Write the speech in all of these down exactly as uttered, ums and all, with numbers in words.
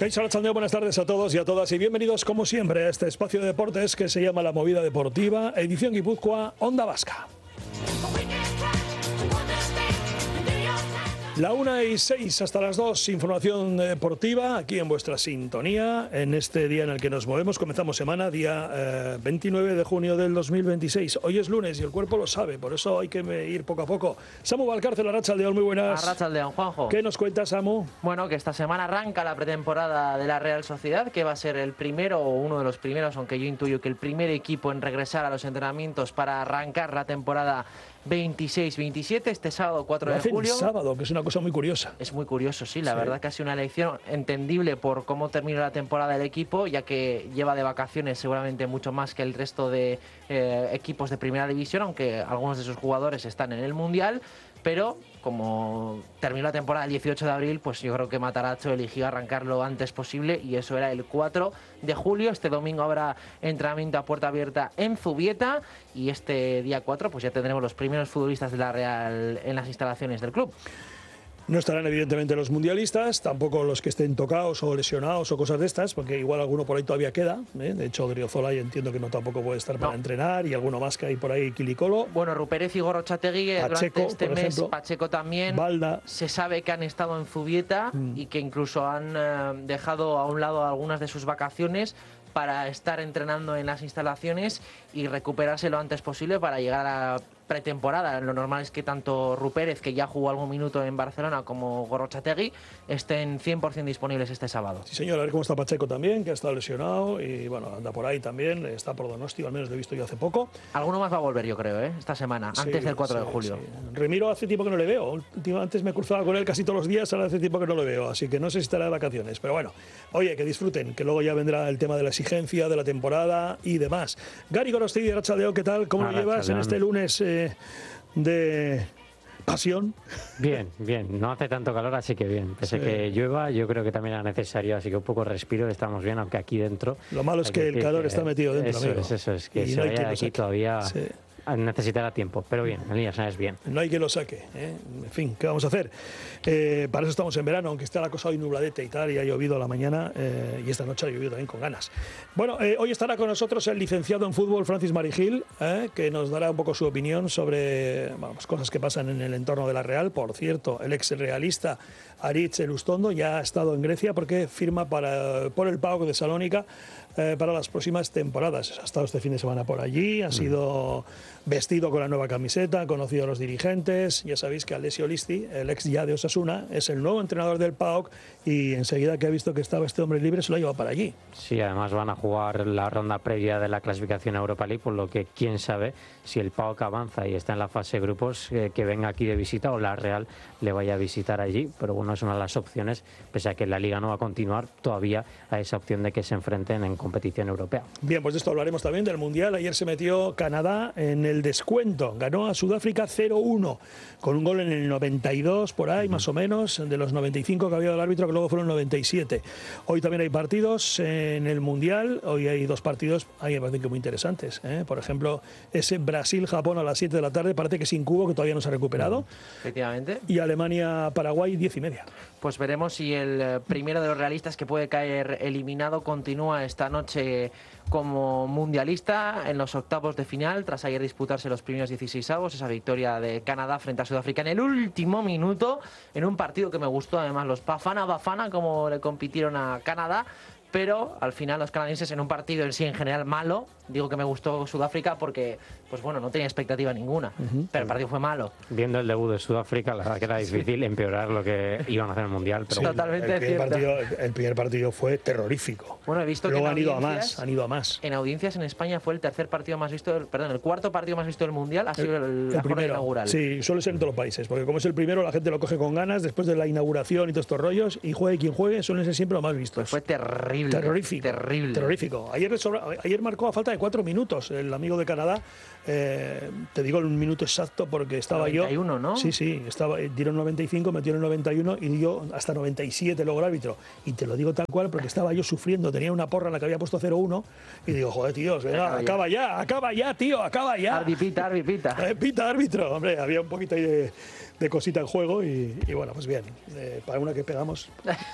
Kaixo Arratsaldeon, buenas tardes a todos y a todas y bienvenidos como siempre a este espacio de deportes que se llama La Movida Deportiva, edición Guipúzcoa, Onda Vasca. La una y seis hasta las dos, información deportiva aquí en vuestra sintonía, en este día en el que nos movemos. Comenzamos semana, día eh, veintinueve de junio del dos mil veintiséis. Hoy es lunes y el cuerpo lo sabe, por eso hay que ir poco a poco. Samu Valcárcel, Arratsaldeon, muy buenas. Arratsaldeon, Juanjo. ¿Qué nos cuentas, Samu? Bueno, que esta semana arranca la pretemporada de la Real Sociedad, que va a ser el primero o uno de los primeros, aunque yo intuyo que el primer equipo en regresar a los entrenamientos para arrancar la temporada veintiséis veintisiete, este sábado cuatro de julio. sábado, que es una cosa muy curiosa. Es muy curioso, sí, la sí. verdad que ha sido una elección entendible por cómo termina la temporada del equipo, ya que lleva de vacaciones seguramente mucho más que el resto de eh, equipos de primera división, aunque algunos de sus jugadores están en el Mundial. Pero como terminó la temporada el dieciocho de abril, pues yo creo que Matarazzo eligió arrancar lo antes posible y eso era el cuatro de julio. Este domingo habrá entrenamiento a puerta abierta en Zubieta y este día cuatro pues ya tendremos los primeros futbolistas de la Real en las instalaciones del club. No estarán evidentemente los mundialistas, tampoco los que estén tocados o lesionados o cosas de estas, porque igual alguno por ahí todavía queda, ¿eh? De hecho Odriozola entiendo que no tampoco puede estar para no. entrenar, y alguno más que hay por ahí, Quilicolo. Bueno, Ruperez y Gorrotxategi Pacheco, durante este por mes, ejemplo, Pacheco también. Balda. Se sabe que han estado en Zubieta mm. y que incluso han eh, dejado a un lado algunas de sus vacaciones para estar entrenando en las instalaciones y recuperarse lo antes posible para llegar a pretemporada. Lo normal es que tanto Rupérez, que ya jugó algún minuto en Barcelona, como Gorrotxategi estén cien por ciento disponibles este sábado. Sí, señor, a ver cómo está Pacheco también, que ha estado lesionado y bueno, anda por ahí también, está por Donosti, al menos lo he visto yo hace poco. Alguno más va a volver, yo creo, ¿eh? esta semana, sí, antes del cuatro sí, de julio. Sí. Remiro hace tiempo que no le veo, antes me cruzaba con él casi todos los días, ahora hace tiempo que no lo veo, así que no sé si estará de vacaciones, pero bueno, oye, que disfruten, que luego ya vendrá el tema de la exigencia, de la temporada y demás. Gary Gorostegui, Arratsaldeon, ¿qué tal? ¿Cómo lo llevas en este lunes eh, de pasión? Bien, bien, no hace tanto calor, así que bien. Pese sí. que llueva, yo creo que también era necesario, así que un poco respiro, estamos bien, aunque aquí dentro... Lo malo es que, que el calor que, está metido dentro, eso amigo. Es, eso es, que y se no vaya de aquí todavía... Sí. Necesitará tiempo, pero bien, Elías es bien. No hay que lo saque, ¿eh? En fin, ¿qué vamos a hacer? Eh, para eso estamos en verano, aunque está la cosa hoy nubladete y tal, y ha llovido a la mañana, eh, y esta noche ha llovido también con ganas. Bueno, eh, hoy estará con nosotros el licenciado en fútbol Francis Marigil, eh, que nos dará un poco su opinión sobre bueno, pues cosas que pasan en el entorno de la Real. Por cierto, el ex realista Aritz Elustondo ya ha estado en Grecia porque firma para, por el PAOK de Salónica eh, para las próximas temporadas. Ha estado este fin de semana por allí, ha sido vestido con la nueva camiseta, ha conocido a los dirigentes. Ya sabéis que Alessio Listi, el ex ya de Osasuna, es el nuevo entrenador del PAOK y enseguida que ha visto que estaba este hombre libre se lo ha llevado para allí. Sí, además van a jugar la ronda previa de la clasificación a Europa League, por lo que quién sabe si el PAOK avanza y está en la fase de grupos, eh, que venga aquí de visita o la Real le vaya a visitar allí, pero bueno, es una de las opciones, pese a que la Liga no va a continuar, todavía a esa opción de que se enfrenten en competición europea. Bien, pues de esto hablaremos también del Mundial. Ayer se metió Canadá en el descuento, ganó a Sudáfrica cero uno, con un gol en el noventa y dos, por ahí, uh-huh. más o menos, de los noventa y cinco que había del árbitro, que luego fueron noventa y siete. Hoy también hay partidos en el Mundial, hoy hay dos partidos, ahí me parecen que muy interesantes, ¿eh? Por ejemplo, ese Brasil-Japón a las siete de la tarde, parece que sin Cubo, que todavía no se ha recuperado. Uh-huh. Efectivamente. Y Alemania-Paraguay, diez y media. Pues veremos si el primero de los realistas que puede caer eliminado continúa esta noche como mundialista en los octavos de final, tras ayer disputarse los primeros dieciseisavos, esa victoria de Canadá frente a Sudáfrica en el último minuto, en un partido que me gustó, además los Bafana Bafana, como le compitieron a Canadá, pero al final los canadienses en un partido en sí en general malo, digo que me gustó Sudáfrica porque, pues bueno, no tenía expectativa ninguna, uh-huh. pero el partido fue malo. Viendo el debut de Sudáfrica, la verdad que era difícil sí. empeorar lo que iban a hacer en el Mundial. Pero sí, totalmente el primer, cierto. partido, el primer partido fue terrorífico. Bueno, he visto Luego que han ido a más, han ido a más. En audiencias en España fue el tercer partido más visto, del, perdón, el cuarto partido más visto del Mundial, ha sido el, el, el primero inaugural. Sí, suele ser en todos los países, porque como es el primero, la gente lo coge con ganas después de la inauguración y todos estos rollos, y juegue quien juegue, suelen ser siempre los más vistos. Pues fue terrible. Terrorífico. Terrible. Terrorífico. Ayer, ayer marcó a falta de cuatro minutos el amigo de Canadá Eh, te digo el minuto exacto porque estaba noventa y uno, yo. ¿no? Sí, sí, estaba, dieron noventa y cinco, metieron noventa y uno y yo hasta noventa y siete luego el árbitro. Y te lo digo tal cual porque estaba yo sufriendo, tenía una porra en la que había puesto cero uno y digo, joder, tíos, venga, acaba, acaba ya. ya, acaba ya, tío, acaba ya. Arbi pita, arbi pita. Eh, pita, árbitro. Hombre, había un poquito ahí de, de cosita en juego y, y bueno, pues bien, eh, para una que pegamos.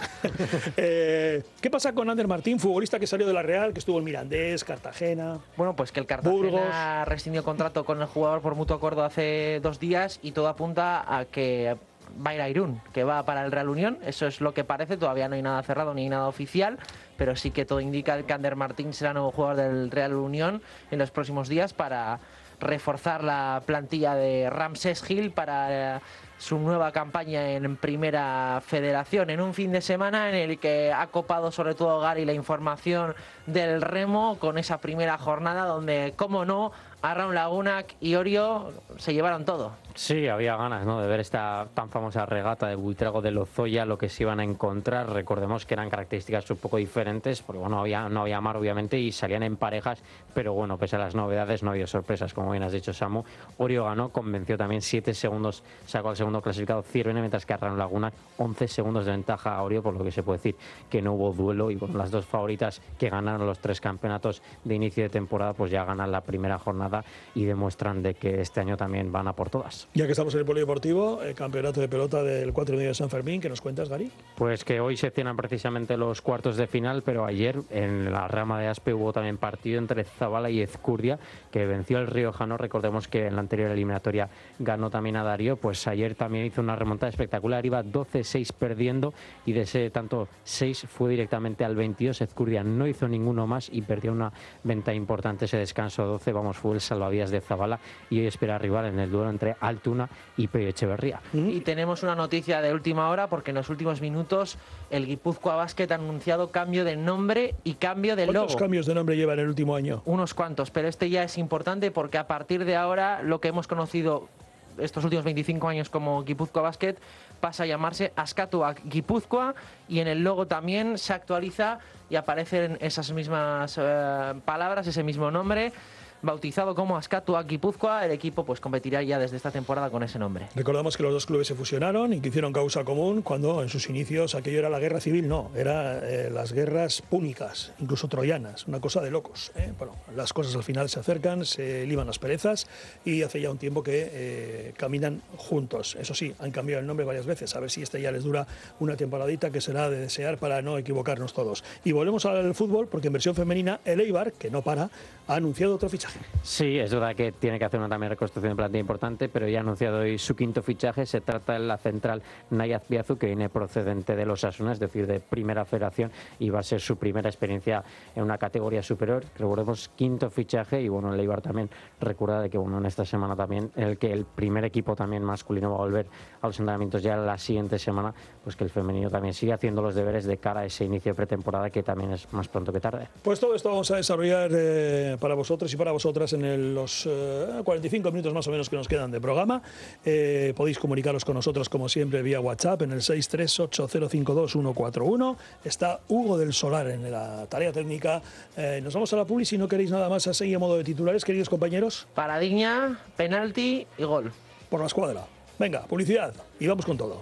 eh, ¿Qué pasa con Ander Martín, futbolista que salió de la Real, que estuvo en Mirandés, Cartagena? Bueno, pues que el Cartagena Burgos. rescindió contrato con el jugador por mutuo acuerdo hace dos días y todo apunta a que va a ir a Irún, que va para el Real Unión. Eso es lo que parece, todavía no hay nada cerrado ni nada oficial, pero sí que todo indica que Ander Martín será nuevo jugador del Real Unión en los próximos días para reforzar la plantilla de Ramsés Gil para eh, su nueva campaña en Primera Federación, en un fin de semana en el que ha copado sobre todo Gary la información del remo con esa primera jornada donde, cómo no, Arraun Lagunak y Orio se llevaron todo. Sí, había ganas, ¿no?, de ver esta tan famosa regata de Buitrago de Lozoya, lo que se iban a encontrar. Recordemos que eran características un poco diferentes, porque bueno, había, no había mar obviamente y salían en parejas, pero bueno, pese a las novedades no había sorpresas, como bien has dicho, Samu. Orio ganó, convenció también, siete segundos, sacó al segundo clasificado Cirvene, mientras que Arraun Lagunak once segundos de ventaja a Orio, por lo que se puede decir que no hubo duelo y bueno, las dos favoritas que ganaron los tres campeonatos de inicio de temporada pues ya ganan la primera jornada y demuestran de que este año también van a por todas. Ya que estamos en el polideportivo, el campeonato de pelota del cuatro y medio de San Fermín, ¿qué nos cuentas, Gary? Pues que hoy se cierran precisamente los cuartos de final, pero ayer en la rama de Aspe hubo también partido entre Zabala y Ezcurdia, que venció al Riojano. Recordemos que en la anterior eliminatoria ganó también a Darío, pues ayer también hizo una remontada espectacular, iba doce seis perdiendo y de ese tanto seis fue directamente al veintidós. Ezcurdia no hizo ninguno más y perdió una ventaja importante ese descanso doce, vamos, fue el salvavidas de Zabala y hoy espera rival en el duelo entre Altuna y Pello Echeverría. Y tenemos una noticia de última hora porque en los últimos minutos el Guipúzcoa Basket ha anunciado cambio de nombre y cambio de logo. ¿Cuántos cambios de nombre lleva en el último año? Unos cuantos, pero este ya es importante porque a partir de ahora lo que hemos conocido estos últimos veinticinco años como Guipúzcoa Basket pasa a llamarse Askatua Guipúzcoa y en el logo también se actualiza y aparecen esas mismas eh, palabras, ese mismo nombre. Bautizado como Askatua Guipúzcoa, el equipo pues competirá ya desde esta temporada con ese nombre. Recordamos que los dos clubes se fusionaron y que hicieron causa común cuando en sus inicios aquello era la guerra civil, no, era eh, las guerras púnicas, incluso troyanas, una cosa de locos. ¿eh? Bueno, las cosas al final se acercan, se liman las perezas y hace ya un tiempo que eh, caminan juntos. Eso sí, han cambiado el nombre varias veces, a ver si este ya les dura una temporadita que será de desear para no equivocarnos todos. Y volvemos al fútbol porque en versión femenina el Eibar, que no para, ha anunciado otro fichaje. Sí, es verdad que tiene que hacer una también reconstrucción de plantilla importante, pero ya ha anunciado hoy su quinto fichaje. Se trata de la central Nayaz Biazu, que viene procedente de los Osasuna, es decir, de Primera Federación, y va a ser su primera experiencia en una categoría superior. Recordemos, quinto fichaje, y bueno, el Eibar también recuerda de que bueno, en esta semana también el que el primer equipo también masculino va a volver a los entrenamientos ya la siguiente semana, pues que el femenino también sigue haciendo los deberes de cara a ese inicio de pretemporada que también es más pronto que tarde. Pues todo esto vamos a desarrollar eh, para vosotros y para vosotras en el, los eh, cuarenta y cinco minutos más o menos que nos quedan de programa. Eh, podéis comunicaros con nosotros como siempre vía WhatsApp en el seis tres ocho cero cinco dos uno cuatro uno. Está Hugo del Solar en la tarea técnica. Eh, nos vamos a la publi si no queréis nada más así a modo de titulares, queridos compañeros. Paradigna, penalti y gol. Por la escuadra. Venga, publicidad y vamos con todo.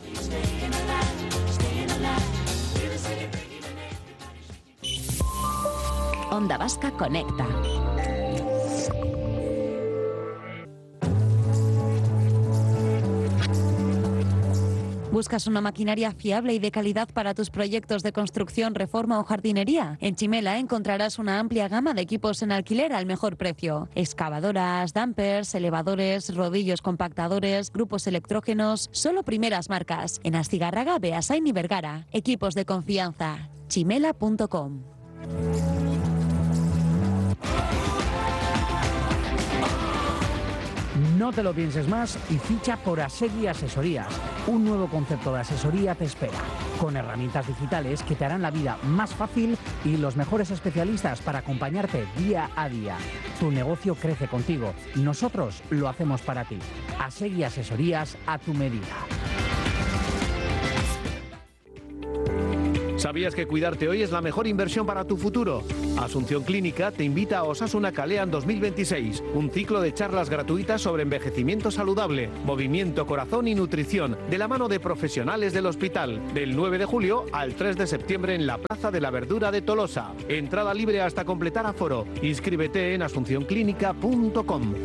Onda Vasca Conecta. ¿Buscas una maquinaria fiable y de calidad para tus proyectos de construcción, reforma o jardinería? En Chimela encontrarás una amplia gama de equipos en alquiler al mejor precio. Excavadoras, dumpers, elevadores, rodillos compactadores, grupos electrógenos, solo primeras marcas. En Astigarraga, Beasain y Vergara. Equipos de confianza. chimela punto com. No te lo pienses más y ficha por Asegui Asesorías. Un nuevo concepto de asesoría te espera, con herramientas digitales que te harán la vida más fácil y los mejores especialistas para acompañarte día a día. Tu negocio crece contigo. Nosotros lo hacemos para ti. Asegui Asesorías a tu medida. ¿Sabías que cuidarte hoy es la mejor inversión para tu futuro? Asunción Clínica te invita a Osasuna Kalean dos mil veintiséis, un ciclo de charlas gratuitas sobre envejecimiento saludable, movimiento, corazón y nutrición, de la mano de profesionales del hospital, del nueve de julio al tres de septiembre en la Plaza de la Verdura de Tolosa. Entrada libre hasta completar aforo. Inscríbete en asunción clínica punto com.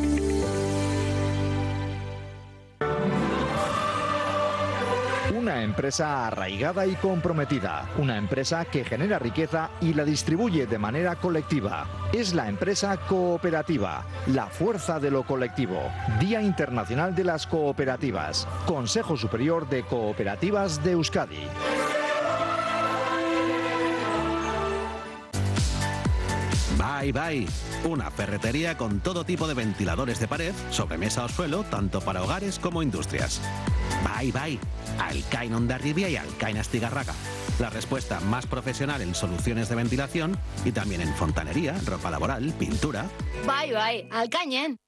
Una empresa arraigada y comprometida, una empresa que genera riqueza y la distribuye de manera colectiva. Es la empresa cooperativa, la fuerza de lo colectivo. Día Internacional de las Cooperativas. Consejo Superior de Cooperativas de Euskadi. Bye Bye, una ferretería con todo tipo de ventiladores de pared, sobremesa o suelo, tanto para hogares como industrias. Bye Bye, Alcain Hondarribia y Alcain Astigarraga. La respuesta más profesional en soluciones de ventilación y también en fontanería, ropa laboral, pintura. Bye Bye, Alcañen.